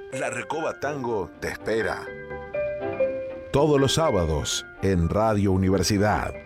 La Recoba Tango te espera. Todos los sábados en Radio Universidad.